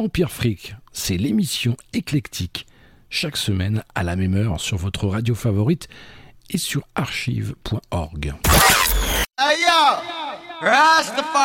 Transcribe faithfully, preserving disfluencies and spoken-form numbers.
Vampire Freak, c'est l'émission éclectique, chaque semaine à la même heure sur votre radio favorite et sur archive point org. Hey yo! Rastafari!